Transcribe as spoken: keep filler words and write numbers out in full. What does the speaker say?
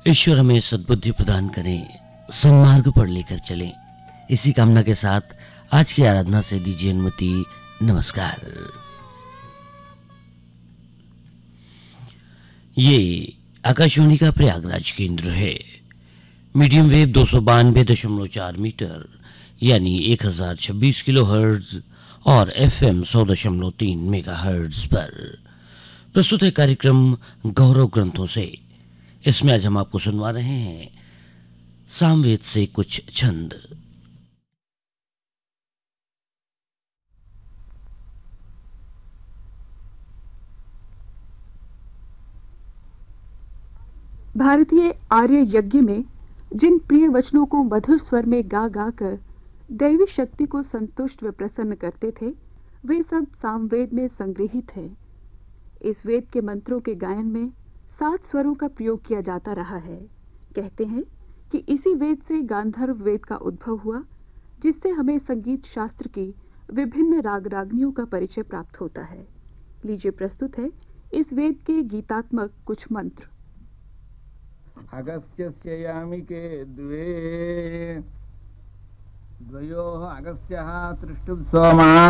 ईश्वर हमें सद्बुद्धि प्रदान करें, सन्मार्ग पर लेकर चलें। इसी कामना के साथ आज की आराधना से दीजिए अनुमति। नमस्कार। ये आकाशवाणी का प्रयागराज केंद्र है। मीडियम वेव दो सौ बानवे दशमलव चार मीटर यानी एक हजार छब्बीस किलो हर्ट्ज और एफ एम सौ दशमलव तीन मेगा हर्ट्ज पर प्रस्तुत है कार्यक्रम गौरव ग्रंथों से। इसमें आज हम आपको सुनवा रहे हैं सामवेद से कुछ छंद। भारतीय आर्य यज्ञ में जिन प्रिय वचनों को मधुर स्वर में गा गा कर दैवी शक्ति को संतुष्ट व प्रसन्न करते थे, वे सब सामवेद में संग्रहित है। इस वेद के मंत्रों के गायन में सात स्वरों का प्रयोग किया जाता रहा है। कहते हैं कि इसी वेद से गांधर्व वेद का उद्भव हुआ, जिससे हमें संगीत शास्त्र की विभिन्न राग रागनियों का परिचय प्राप्त होता है। लीजिए प्रस्तुत है इस वेद के गीतात्मक कुछ मंत्र। अगस्त्यस्य यामिके द्वे द्वयोः अगस्त्यः तृष्टुप् सोमा